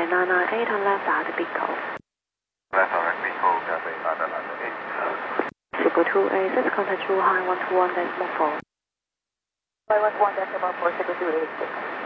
runway 998 on left at Pico. Left on Pico, Cathay 998. Super 286, contact Zhuhai 121.4. 121.4, Super 286.